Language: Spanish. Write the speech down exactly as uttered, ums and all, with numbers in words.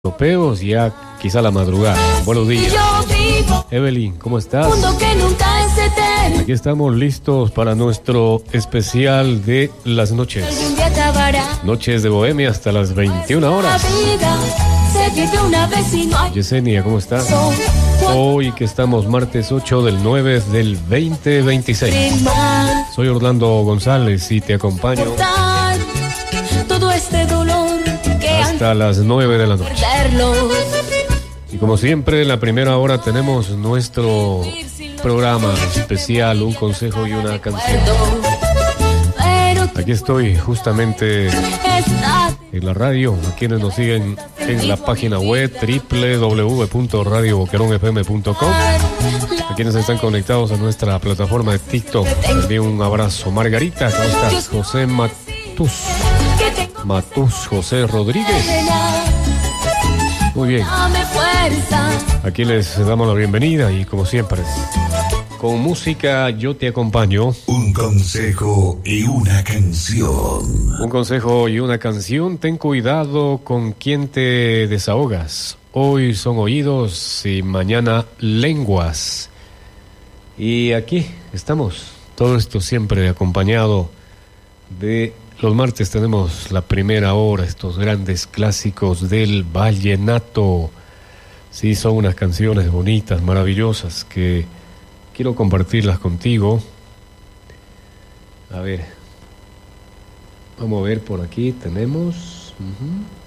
europeos, ya quizá la madrugada. Buenos días. Evelyn, ¿cómo estás? Aquí estamos listos para nuestro especial de las noches. Noches de Bohemia hasta las veintiuna horas. Yesenia, ¿cómo estás? Hoy que estamos martes ocho del nueve del veinte veintiséis. Soy Orlando González y te acompaño hasta las nueve de la noche. Y como siempre, en la primera hora tenemos nuestro programa especial, un consejo y una canción. Aquí estoy justamente en la radio, a quienes nos siguen en la página web doble u doble u doble u punto radio boquerón f m punto com, a quienes están conectados a nuestra plataforma de TikTok. Les envío un abrazo. Margarita, ¿cómo estás? José Matus. Matus José Rodríguez. Muy bien. Aquí les damos la bienvenida y como siempre, con música yo te acompaño. Un consejo y una canción. Un consejo y una canción. Ten cuidado con quien te desahogas. Hoy son oídos y mañana lenguas. Y aquí estamos. Todo esto siempre acompañado de... Los martes tenemos la primera hora, estos grandes clásicos del vallenato. Sí, son unas canciones bonitas, maravillosas, que quiero compartirlas contigo. A ver, vamos a ver por aquí, tenemos... Uh-huh.